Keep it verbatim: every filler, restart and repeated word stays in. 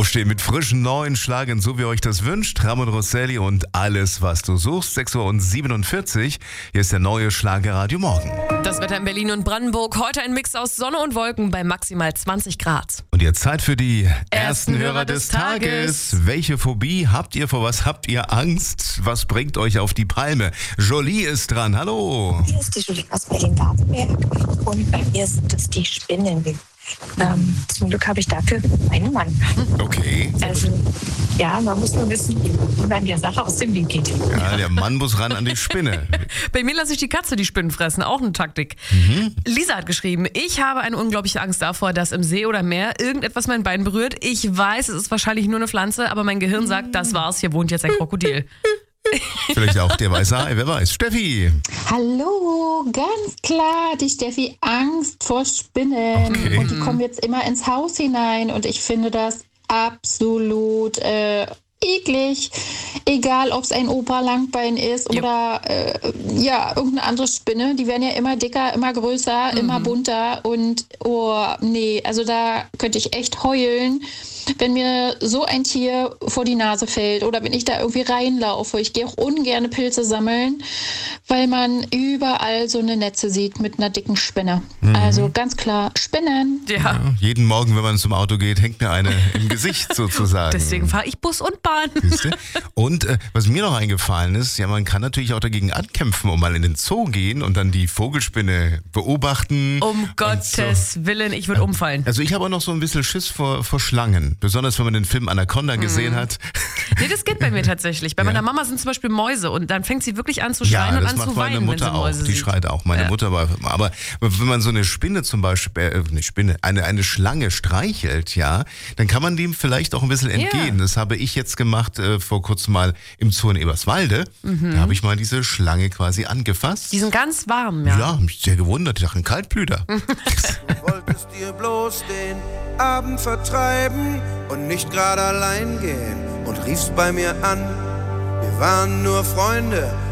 Aufstehen mit frischen neuen Schlagern, so wie ihr euch das wünscht. Ramon Rosselli und alles, was du suchst. sechs Uhr siebenundvierzig. Hier ist der neue Schlagerradio Morgen. Das Wetter in Berlin und Brandenburg. Heute ein Mix aus Sonne und Wolken bei maximal zwanzig Grad. Und jetzt Zeit für die ersten, Ersten Hörer, Hörer des des Tages. Tages. Welche Phobie habt ihr? Vor was habt ihr Angst? Was bringt euch auf die Palme? Jolie ist dran. Hallo. Hier ist die Julie aus Berlin-Wartenberg und bei mir sind es die Spinnen. Ähm, zum Glück habe ich dafür einen Mann. Okay. Also, ja, man muss nur wissen, wie man der Sache aus dem Weg geht. Ja, der Mann muss ran an die Spinne. Bei mir lasse ich die Katze die Spinnen fressen. Auch eine Taktik. Mhm. Lisa hat geschrieben, ich habe eine unglaubliche Angst davor, dass im See oder Meer irgendetwas mein Bein berührt. Ich weiß, es ist wahrscheinlich nur eine Pflanze, aber mein Gehirn sagt, das war's, hier wohnt jetzt ein Krokodil. Vielleicht auch der weiße Hai, wer weiß. Steffi. Hallo, ganz klar, die Steffi, Angst vor Spinnen. Okay. Und die kommen jetzt immer ins Haus hinein und ich finde das absolut äh, eklig. Egal, ob es ein Opa-Langbein ist Ja. oder äh, ja, irgendeine andere Spinne. Die werden ja immer dicker, immer größer, immer bunter und oh, nee, also da könnte ich echt heulen, wenn mir so ein Tier vor die Nase fällt oder wenn ich da irgendwie reinlaufe. Ich gehe auch ungern Pilze sammeln, weil man überall so eine Netze sieht mit einer dicken Spinne. Also ganz klar, Spinnen. Ja, Ja, jeden Morgen, wenn man zum Auto geht, hängt mir eine im Gesicht sozusagen. deswegen fahre ich Bus und Bahn. Siehste? Und äh, was mir noch eingefallen ist, ja, man kann natürlich auch dagegen ankämpfen und mal in den Zoo gehen und dann die Vogelspinne beobachten. Um und Gottes Willen, ich würde umfallen. Also ich habe auch noch so ein bisschen Schiss vor, vor Schlangen. Besonders wenn man den Film Anaconda gesehen hat. Nee, das geht bei mir tatsächlich. Bei Ja. meiner Mama sind zum Beispiel Mäuse und dann fängt sie wirklich an zu schreien Ja, und das an macht zu meine weinen, wenn sie Mutter auch. Mäuse Die sieht. schreit auch. Meine Ja. Mutter war. Aber wenn man so eine Spinne zum Beispiel, äh, eine Spinne, eine, eine Schlange streichelt, ja, dann kann man dem vielleicht auch ein bisschen entgehen. Das habe ich jetzt gemacht äh, vor kurzem mal im Zoo in Eberswalde. Da habe ich mal diese Schlange quasi angefasst. Die sind ganz warm, ja. Ja, mich sehr gewundert. Ich dachte, ein Kaltblüter. Wolltest dir bloß den Abend vertreiben und nicht gerade allein gehen und riefst bei mir an. Wir waren nur Freunde,